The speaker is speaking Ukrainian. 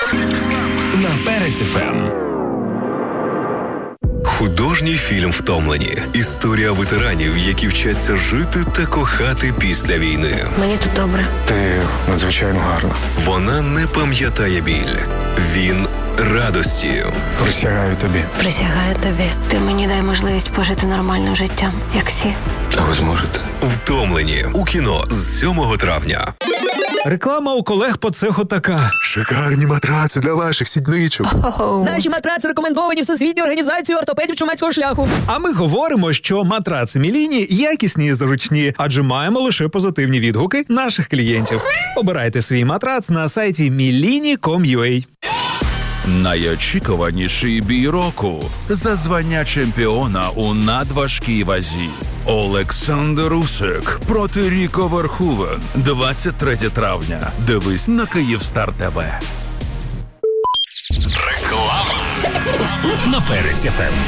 На Перець ФМ. Художній фільм «Втомлені». Історія ветеранів, які вчаться жити та кохати після війни. Мені тут добре. Ти надзвичайно гарна. Вона не пам'ятає біль. Він радості. Присягаю тобі. Присягаю тобі. Ти мені дай можливість пожити нормальним життям, як всі. А ви зможете? «Втомлені» у кіно з 7 травня. Реклама у колег по цеху така. Шикарні матраци для ваших сідничок. Наші матраци рекомендовані Всесвітньою організацією ортопедів чумацького шляху. А ми говоримо, що матраци Міліні якісні і зручні, адже маємо лише позитивні відгуки наших клієнтів. Обирайте свій матрац на сайті milini.com.ua. Найочікуваніший бій року за звання чемпіона у надважкій вазі. Олександр Усик проти Ріко Верховен. 23 травня. Дивись на Київстар ТВ. Реклама. На Перець ФМ.